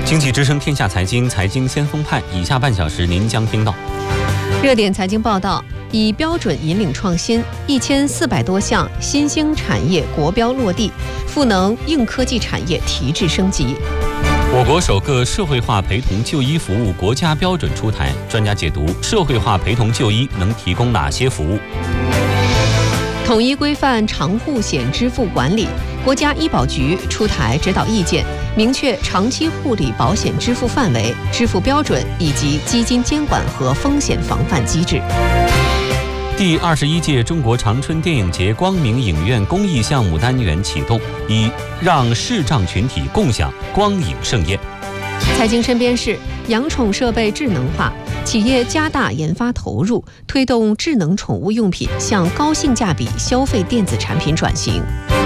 经济之声天下财经，财经先锋派，以下半小时您将听到： 热点财经报道，以标准引领创新，1400多项新兴产业国标落地，赋能硬科技产业提质升级。 我国首个社会化陪同就医服务国家标准出台，专家解读社会化陪同就医能提供哪些服务。 统一规范长护险支付管理，国家医保局出台指导意见，明确长期护理保险支付范围、支付标准以及基金监管和风险防范机制。 第21届中国长春电影节光明影院公益项目单元启动，以让视障群体共享光影盛宴。 财经身边事，养宠设备智能化，企业加大研发投入，推动智能宠物用品向高性价比消费电子产品转型。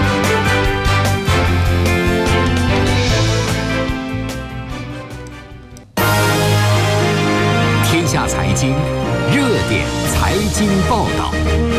天下财经热点财经报道。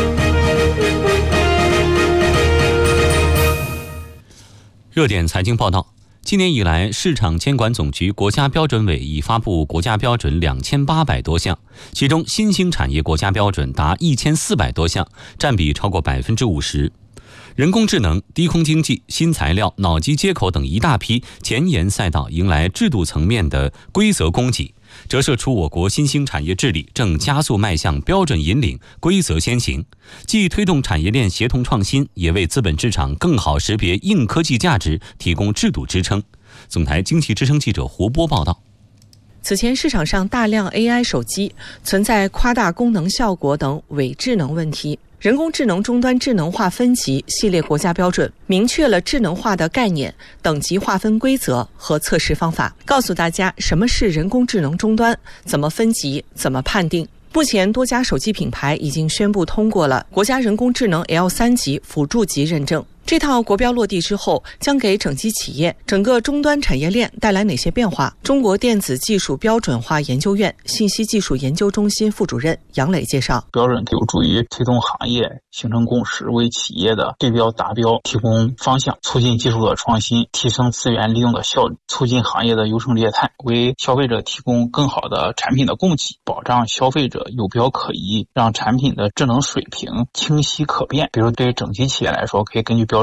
热点财经报道。今年以来，市场监管总局国家标准委已发布国家标准2800多项，其中新兴产业国家标准达1400多项，占比超过50%。人工智能、低空经济、新材料、脑机接口等一大批前沿赛道迎来制度层面的规则供给，折射出我国新兴产业治理正加速迈向标准引领、规则先行，既推动产业链协同创新，也为资本市场更好识别硬科技价值提供制度支撑。总台经济之声记者胡波报道。 此前市场上大量 AI 手机存在夸大功能效果等伪智能问题，人工智能终端智能化分级系列国家标准明确了智能化的概念、等级划分规则和测试方法，告诉大家什么是人工智能终端，怎么分级，怎么判定。目前多家手机品牌已经宣布通过了国家人工智能 L3级辅助级认证。这套国标落地之后，将给整机企业、整个终端产业链带来哪些变化？中国电子技术标准化研究院信息技术研究中心副主任杨磊介绍， 标准有助于推动行业形成共识，为企业的对标达标提供方向，促进技术的创新，提升资源利用的效率，促进行业的优胜劣汰，为消费者提供更好的产品的供给，保障消费者有标可依，让产品的智能水平清晰可辨。比如对整机企业来说，可以根据标